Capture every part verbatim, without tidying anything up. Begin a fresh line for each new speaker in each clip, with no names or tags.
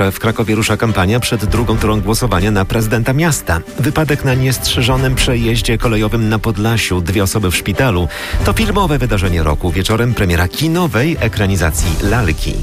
W Krakowie rusza kampania przed drugą turą głosowania na prezydenta miasta. Wypadek na niestrzeżonym przejeździe kolejowym na Podlasiu. Dwie osoby w szpitalu. To filmowe wydarzenie roku. Wieczorem premiera kinowej ekranizacji Lalki.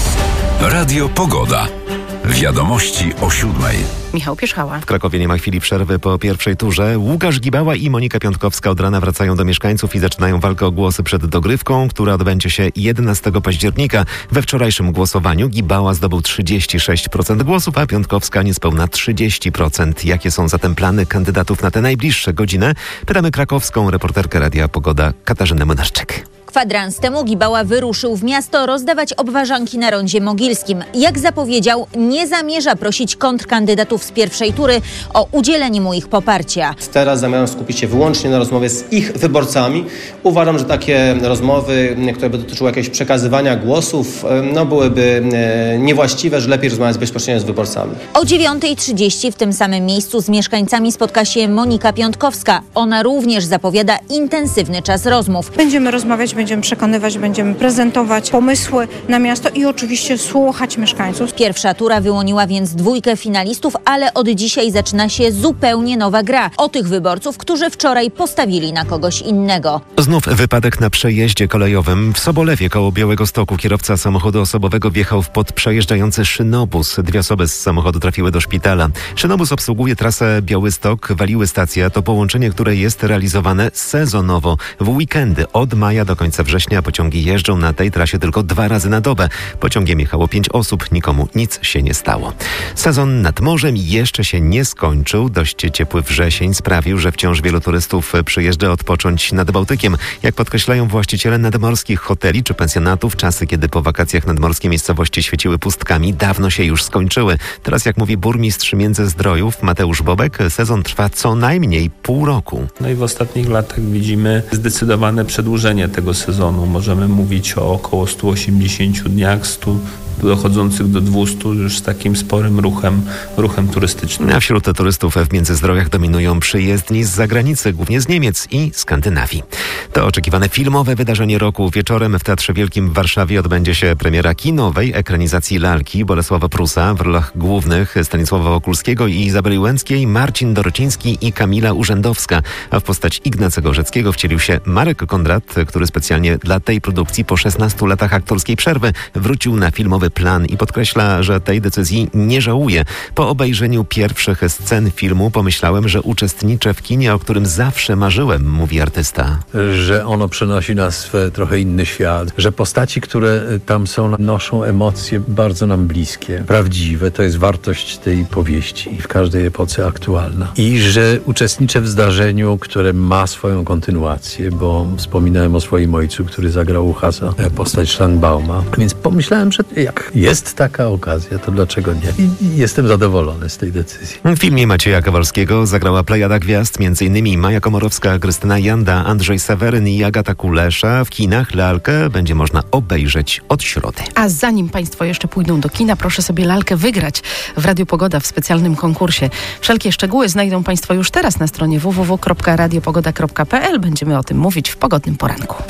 Radio Pogoda. Wiadomości o siódmej.
Michał Pierzchała.
W Krakowie nie ma chwili przerwy po pierwszej turze. Łukasz Gibała i Monika Piątkowska od rana wracają do mieszkańców i zaczynają walkę o głosy przed dogrywką, która odbędzie się jedenastego października. We wczorajszym głosowaniu Gibała zdobył trzydzieści sześć procent głosów, a Piątkowska niespełna trzydzieści procent. Jakie są zatem plany kandydatów na tę najbliższe godzinę? Pytamy krakowską reporterkę Radia Pogoda Katarzynę Młynarczyk.
Kwadrans temu Gibała wyruszył w miasto rozdawać obwarzanki na rondzie mogilskim. Jak zapowiedział, nie zamierza prosić kontrkandydatów z pierwszej tury o udzielenie mu ich poparcia.
Teraz zamierzam skupić się wyłącznie na rozmowie z ich wyborcami. Uważam, że takie rozmowy, które by dotyczyły jakiegoś przekazywania głosów, no byłyby niewłaściwe, że lepiej rozmawiać bezpośrednio z wyborcami.
O dziewiątej trzydzieści w tym samym miejscu z mieszkańcami spotka się Monika Piątkowska. Ona również zapowiada intensywny czas rozmów.
Będziemy rozmawiać, będziemy przekonywać, będziemy prezentować pomysły na miasto i oczywiście słuchać mieszkańców.
Pierwsza tura wyłoniła więc dwójkę finalistów, ale od dzisiaj zaczyna się zupełnie nowa gra. O tych wyborców, którzy wczoraj postawili na kogoś innego.
Znów wypadek na przejeździe kolejowym. W Sobolewie koło Białegostoku kierowca samochodu osobowego wjechał w podprzejeżdżający szynobus. Dwie osoby z samochodu trafiły do szpitala. Szynobus obsługuje trasę Białystok-Waliły Stacja. To połączenie, które jest realizowane sezonowo. W weekendy od maja do końca września pociągi jeżdżą na tej trasie tylko dwa razy na dobę. Pociągiem jechało pięć osób, nikomu nic się nie stało. Sezon nad morzem jeszcze się nie skończył. Dość ciepły wrzesień sprawił, że wciąż wielu turystów przyjeżdża odpocząć nad Bałtykiem. Jak podkreślają właściciele nadmorskich hoteli czy pensjonatów, czasy, kiedy po wakacjach nadmorskie miejscowości świeciły pustkami, dawno się już skończyły. Teraz, jak mówi burmistrz Międzyzdrojów Mateusz Bobek, sezon trwa co najmniej pół roku.
No i w ostatnich latach widzimy zdecydowane przedłużenie tego sezonu. Możemy mówić o około stu osiemdziesięciu dniach, stu dochodzących do dwustu już z takim sporym ruchem, ruchem turystycznym.
A wśród turystów w Międzyzdrojach dominują przyjezdni z zagranicy, głównie z Niemiec i Skandynawii. To oczekiwane filmowe wydarzenie roku. Wieczorem w Teatrze Wielkim w Warszawie odbędzie się premiera kinowej ekranizacji Lalki Bolesława Prusa. W rolach głównych Stanisława Wokulskiego i Izabeli Łęckiej, Marcin Dorociński i Kamila Urzędowska. A w postać Ignacego Rzeckiego wcielił się Marek Kondrat, który specjalnie dla tej produkcji po szesnastu latach aktorskiej przerwy wrócił na filmowy plan i podkreśla, że tej decyzji nie żałuje. Po obejrzeniu pierwszych scen filmu pomyślałem, że uczestniczę w kinie, o którym zawsze marzyłem, mówi artysta.
Że ono przenosi nas w trochę inny świat, że postaci, które tam są, noszą emocje bardzo nam bliskie, prawdziwe. To jest wartość tej powieści i w każdej epoce aktualna. I że uczestniczę w zdarzeniu, które ma swoją kontynuację, bo wspominałem o swoim ojcu, który zagrał u Hasa postać Szlangbauma. Więc pomyślałem, że jak jest taka okazja, to dlaczego nie? I jestem zadowolony z tej decyzji.
W filmie Macieja Kowalskiego zagrała plejada gwiazd, m.in. Maja Komorowska, Krystyna Janda, Andrzej Seweryn i Agata Kulesza. W kinach Lalkę będzie można obejrzeć od środy.
A zanim Państwo jeszcze pójdą do kina, proszę sobie Lalkę wygrać w Radiu Pogoda w specjalnym konkursie. Wszelkie szczegóły znajdą Państwo już teraz na stronie w w w kropka radio pogoda kropka p l. Będziemy o tym mówić w pogodnym poranku.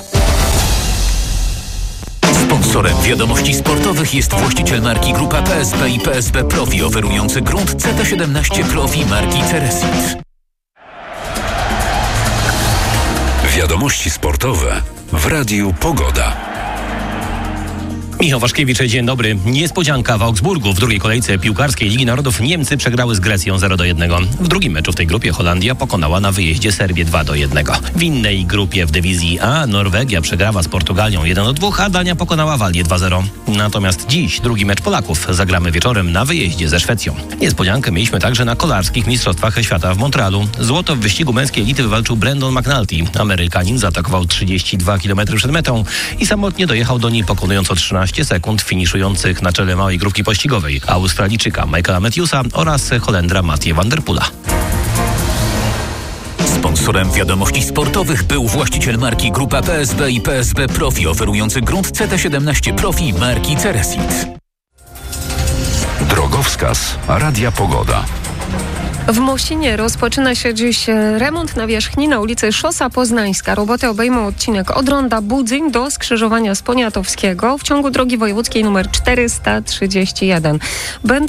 Sponsorem wiadomości sportowych jest właściciel marki Grupa P S B i P S B Profi, oferujący grunt C T siedemnaście Profi marki Ceresit. Wiadomości sportowe w Radiu Pogoda.
Michał Waszkiewicz, dzień dobry. Niespodzianka w Augsburgu. W drugiej kolejce piłkarskiej Ligi Narodów Niemcy przegrały z Grecją zero do jednego. W drugim meczu w tej grupie Holandia pokonała na wyjeździe Serbię dwa do jednego. W innej grupie w dywizji A Norwegia przegrała z Portugalią jeden do dwóch, a Dania pokonała Walię dwa zero. Natomiast dziś drugi mecz Polaków zagramy wieczorem na wyjeździe ze Szwecją. Niespodziankę mieliśmy także na kolarskich mistrzostwach świata w Montrealu. Złoto w wyścigu męskiej elity wywalczył Brandon McNulty. Amerykanin zaatakował trzydzieści dwa kilometry przed metą i samotnie dojechał do niej, pokonując o trzynaście sekund finiszujących na czele małej grupki pościgowej Australijczyka Michaela Matthewsa oraz Holendra Mathieu van der Poola.
Sponsorem wiadomości sportowych był właściciel marki Grupa P S B i P S B Profi, oferujący grunt C T siedemnaście Profi marki Ceresit. Drogowskaz
Drogowskaz Radia Pogoda.
W Mościnie rozpoczyna się dziś remont nawierzchni na ulicy Szosa Poznańska. Roboty obejmą odcinek od ronda Budzyń do skrzyżowania z Poniatowskiego w ciągu drogi wojewódzkiej nr czterysta trzydzieści jeden. Będą